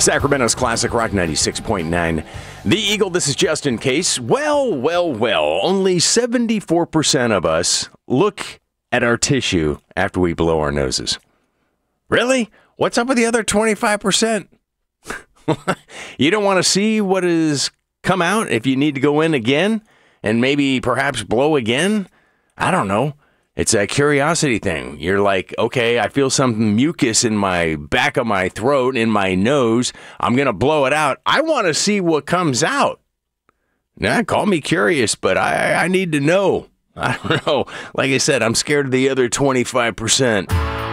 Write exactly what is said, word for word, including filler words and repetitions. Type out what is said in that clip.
Sacramento's Classic Rock ninety-six point nine. The Eagle, this is Justin Case. Well, well, well, only seventy-four percent of us look at our tissue after we blow our noses. Really? What's up with the other twenty-five percent? You don't want to see what has come out if you need to go in again and maybe perhaps blow again? I don't know. It's a curiosity thing. You're like, okay, I feel some mucus in my back of my throat, in my nose. I'm going to blow it out. I want to see what comes out. Now, call me curious, but I, I need to know. I don't know. Like I said, I'm scared of the other twenty-five percent.